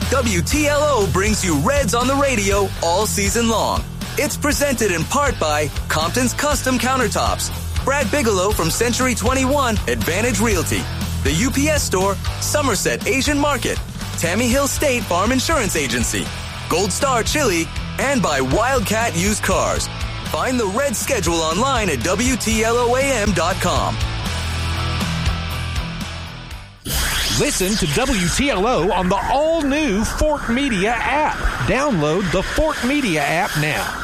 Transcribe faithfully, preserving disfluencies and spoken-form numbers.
W T L O brings you Reds on the radio all season long. It's presented in part by Compton's Custom Countertops, Brad Bigelow from Century twenty-one Advantage Realty, the U P S Store, Somerset Asian Market, Tammy Hill State Farm Insurance Agency, Gold Star Chili, and by Wildcat Used Cars. Find the Reds schedule online at W T L O A M dot com. Listen to W T L O on the all-new Fort Media app. Download the Fort Media app now.